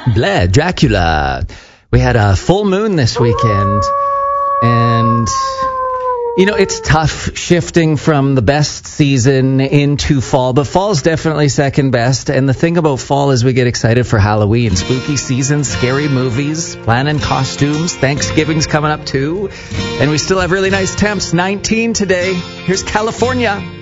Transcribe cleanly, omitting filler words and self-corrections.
Bleh, Dracula. We had a full moon this weekend, and it's tough shifting from the best season into fall, but fall's definitely second best. And the thing about fall is we get excited for Halloween, spooky season, scary movies, planning costumes. Thanksgiving's coming up too, and we still have really nice temps. 19 today. Here's California.